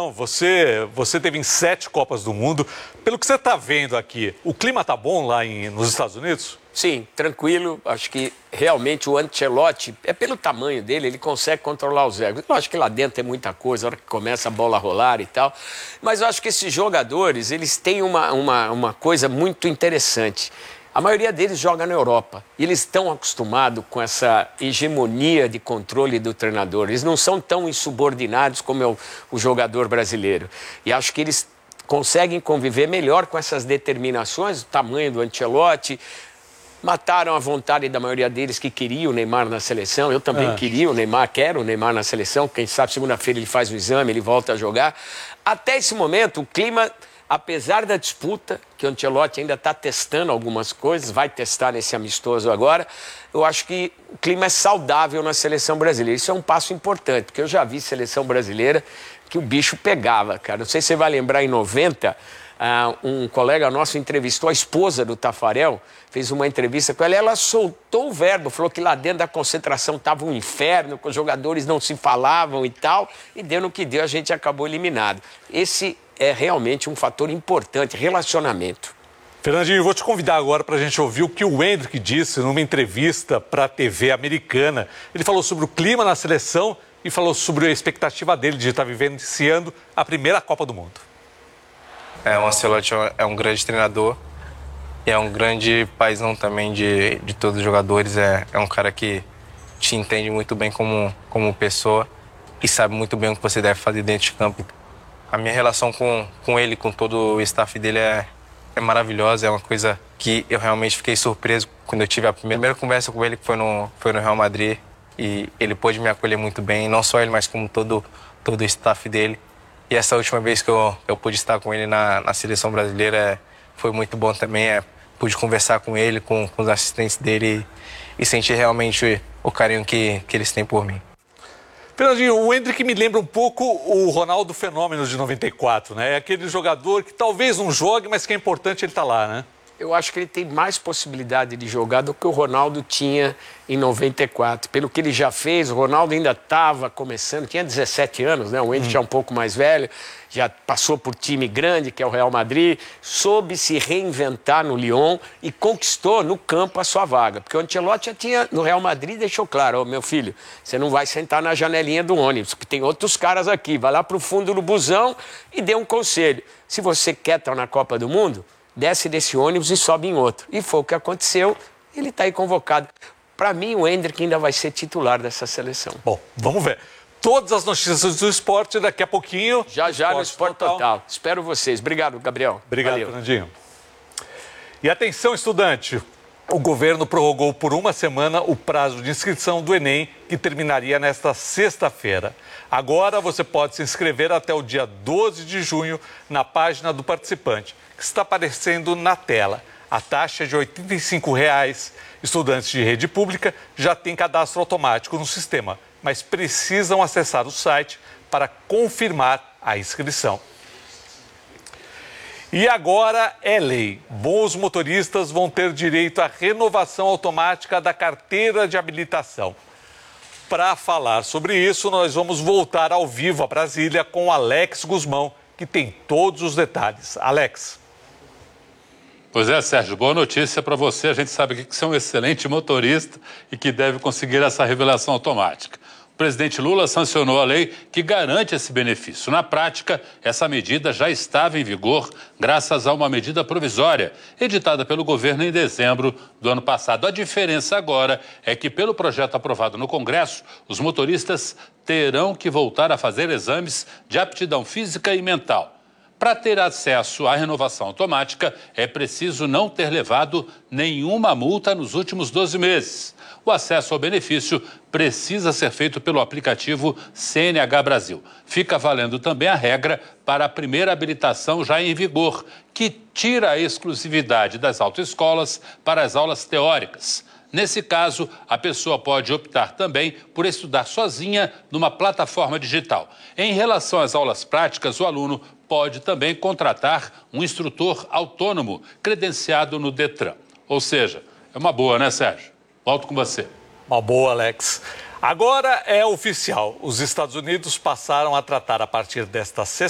Então, você teve em 7 Copas do Mundo. Pelo que você está vendo aqui, o clima está bom lá nos Estados Unidos? Sim, tranquilo. Acho que realmente o Ancelotti, pelo tamanho dele, ele consegue controlar os egos. Eu acho que lá dentro tem muita coisa, a hora que começa a bola a rolar e tal. Mas eu acho que esses jogadores, eles têm uma coisa muito interessante. A maioria deles joga na Europa. E eles estão acostumados com essa hegemonia de controle do treinador. Eles não são tão insubordinados como é o jogador brasileiro. E acho que eles conseguem conviver melhor com essas determinações, o tamanho do Ancelotti. Mataram a vontade da maioria deles que queriam o Neymar na seleção. Eu também queria o Neymar, quero o Neymar na seleção. Quem sabe segunda-feira ele faz o exame, ele volta a jogar. Até esse momento, o clima, apesar da disputa, que o Ancelotti ainda está testando algumas coisas, vai testar nesse amistoso agora, eu acho que o clima é saudável na seleção brasileira. Isso é um passo importante, porque eu já vi seleção brasileira que o bicho pegava, cara. Não sei se você vai lembrar, em 90... um colega nosso entrevistou a esposa do Tafarel, fez uma entrevista com ela, ela soltou o verbo, falou que lá dentro da concentração estava um inferno, que os jogadores não se falavam e tal, e deu no que deu, a gente acabou eliminado. Esse é realmente um fator importante, relacionamento. Fernandinho, eu vou te convidar agora para a gente ouvir o que o Endrick disse numa entrevista para a TV americana. Ele falou sobre o clima na seleção e falou sobre a expectativa dele de estar vivenciando a primeira Copa do Mundo. O Ancelotti é um grande treinador e é um grande paizão também de todos os jogadores. É um cara que te entende muito bem como pessoa e sabe muito bem o que você deve fazer dentro de campo. A minha relação com ele, com todo o staff dele é maravilhosa. É uma coisa que eu realmente fiquei surpreso quando eu tive a primeira conversa com ele, que foi no Real Madrid. E ele pôde me acolher muito bem, não só ele, mas como todo o staff dele. E essa última vez que eu pude estar com ele na seleção brasileira foi muito bom também. Pude conversar com ele, com os assistentes dele e sentir realmente o carinho que eles têm por mim. Fernandinho, o Endrick me lembra um pouco o Ronaldo Fenômeno de 94, né? É aquele jogador que talvez não jogue, mas que é importante ele estar lá, né? Eu acho que ele tem mais possibilidade de jogar do que o Ronaldo tinha em 94. Pelo que ele já fez, o Ronaldo ainda estava começando, tinha 17 anos, né? O Endrick já é um pouco mais velho, já passou por time grande, que é o Real Madrid, soube se reinventar no Lyon e conquistou no campo a sua vaga. Porque o Ancelotti já tinha, no Real Madrid, deixou claro, meu filho, você não vai sentar na janelinha do ônibus, porque tem outros caras aqui, vai lá para o fundo do busão e dê um conselho. Se você quer estar na Copa do Mundo, desce desse ônibus e sobe em outro. E foi o que aconteceu, ele está aí convocado. Para mim, o Endrick ainda vai ser titular dessa seleção. Bom, vamos ver. Todas as notícias do esporte daqui a pouquinho. Já no Esporte Total. Espero vocês. Obrigado, Gabriel. Obrigado, Fernandinho. E atenção, estudante. O governo prorrogou por uma semana o prazo de inscrição do Enem, que terminaria nesta sexta-feira. Agora você pode se inscrever até o dia 12 de junho na página do participante, que está aparecendo na tela. A taxa é de R$ 85. Estudantes de rede pública já têm cadastro automático no sistema, mas precisam acessar o site para confirmar a inscrição. E agora é lei. Bons motoristas vão ter direito à renovação automática da carteira de habilitação. Para falar sobre isso, nós vamos voltar ao vivo a Brasília com Alex Guzmão, que tem todos os detalhes. Alex. Pois é, Sérgio, boa notícia para você. A gente sabe que você é um excelente motorista e que deve conseguir essa revelação automática. O presidente Lula sancionou a lei que garante esse benefício. Na prática, essa medida já estava em vigor graças a uma medida provisória, editada pelo governo em dezembro do ano passado. A diferença agora é que, pelo projeto aprovado no Congresso, os motoristas terão que voltar a fazer exames de aptidão física e mental. Para ter acesso à renovação automática, é preciso não ter levado nenhuma multa nos últimos 12 meses. O acesso ao benefício precisa ser feito pelo aplicativo CNH Brasil. Fica valendo também a regra para a primeira habilitação já em vigor, que tira a exclusividade das autoescolas para as aulas teóricas. Nesse caso, a pessoa pode optar também por estudar sozinha numa plataforma digital. Em relação às aulas práticas, o aluno pode também contratar um instrutor autônomo credenciado no Detran. Ou seja, é uma boa, né, Sérgio? Volto com você. Uma boa, Alex. Agora é oficial. Os Estados Unidos passaram a tratar, a partir desta sexta-feira,